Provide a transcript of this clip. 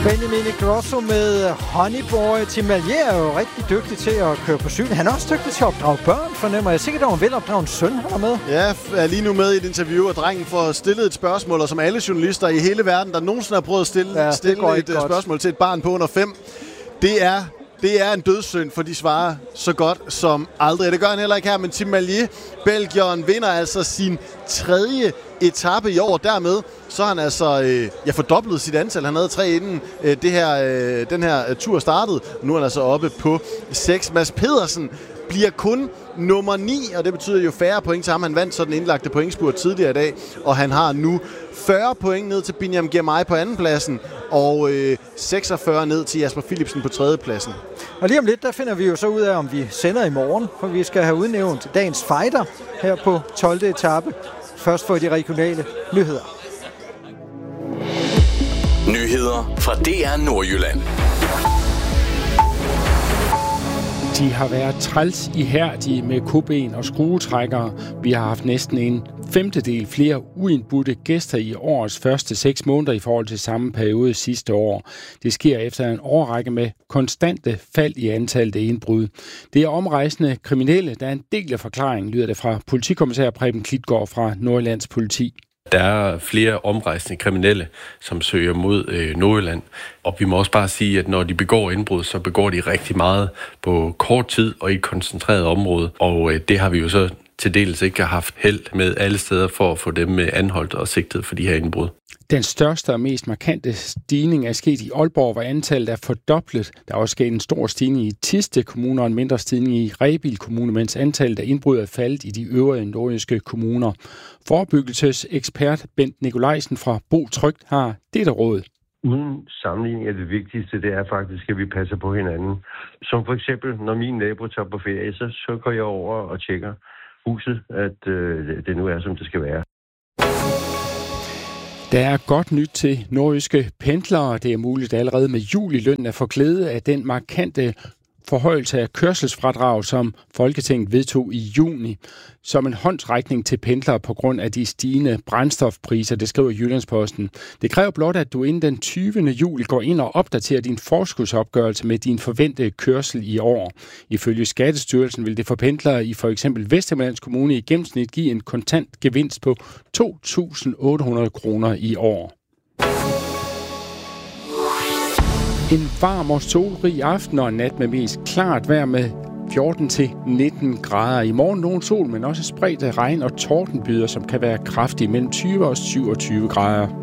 Benjamin Ingrosso med Honeyboy. Tim Malier er jo rigtig dygtig til at køre på cykel. Han er også dygtig til at opdrage børn, fornemmer jeg. Sikkert over en velopdraget søn, han er med. Ja, er lige nu med i et interview, og drengen får stillet et spørgsmål, og som alle journalister i hele verden, der nogensinde har prøvet at stille et spørgsmål til et barn på under 5, det er en dødssynd, for de svarer så godt som aldrig. Det gør han heller ikke her, men Tim Malier, Belgieren, vinder altså sin 3. etape i år. Dermed så har han altså fordoblet sit antal. Han havde 3 inden den her tur startede. Nu er han altså oppe på 6. Mads Pedersen bliver kun nummer 9, og det betyder jo færre point til ham. Han vandt så den indlagte pointspurt tidligere i dag, og han har nu 40 point ned til Binyam Girmay på andenpladsen, og 46 ned til Jasper Philipsen på tredjepladsen. Og lige om lidt, der finder vi jo så ud af, om vi sender i morgen, for vi skal have udnævnt dagens fighter her på 12. etape. Først for de regionale nyheder. Nyheder fra DR Nordjylland. De har været træls ihærdige med koben og skruetrækkere. Vi har haft næsten en 1/5 flere uindbudte gæster i årets første 6 måneder i forhold til samme periode sidste år. Det sker efter en årrække med konstante fald i antallet af indbrud. Det er omrejsende kriminelle, der er en del af forklaringen, lyder det fra politikommissær Preben Klitgaard fra Nordjyllands politi. Der er flere omrejsende kriminelle, som søger mod Nordjylland. Og vi må også bare sige, at når de begår indbrud, så begår de rigtig meget på kort tid og i et koncentreret område. Og det har vi jo så til dels ikke haft held med alle steder for at få dem anholdt og sigtet for de her indbrud. Den største og mest markante stigning er sket i Aalborg, hvor antallet er fordoblet. Der er også sket en stor stigning i Thisted Kommune og en mindre stigning i Rebild Kommune, mens antallet af indbrud er faldet i de øvrige nordjyske kommuner. Forebyggelsesekspert Bent Nikolajsen fra Bo Trygt har dette råd. Uden sammenligning er det vigtigste, det er faktisk, at vi passer på hinanden. Som for eksempel, når min nabo tager på ferie, så går jeg over og tjekker huset, at det nu er, som det skal være. Der er godt nyt til nordjyske pendlere. Det er muligt allerede med julilønnen at få glæde af den markante forhøjelse af kørselsfradrag, som Folketinget vedtog i juni, som en håndsrækning til pendlere på grund af de stigende brændstofpriser, det skriver Jyllandsposten. Det kræver blot, at du inden den 20. juli går ind og opdaterer din forskudsopgørelse med din forventede kørsel i år. Ifølge Skattestyrelsen vil det for pendlere i for eksempel Vesthimmerlands Kommune i gennemsnit give en kontant gevinst på 2.800 kroner i år. En varm og solrig aften og nat med mest klart vejr med 14-19 grader. I morgen nogen sol, men også spredte regn- og tordenbyder, som kan være kraftige mellem 20 og 27 grader.